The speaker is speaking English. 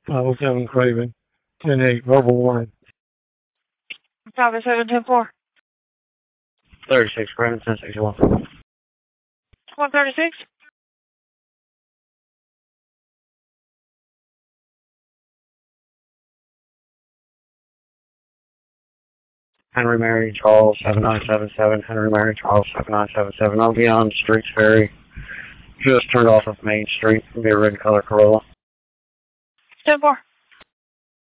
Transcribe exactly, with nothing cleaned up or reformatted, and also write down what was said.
five oh seven Craven, ten eight, verbal warning. five oh seven, ten four. thirty-six Craven, ten sixty-one. one thirty-six. Henry Mary Charles, seven nine seven seven. Henry Mary Charles, seven nine seven seven. I'll be on Streets Ferry. Just turned off of Main Street. It'll be a red color Corolla. ten four.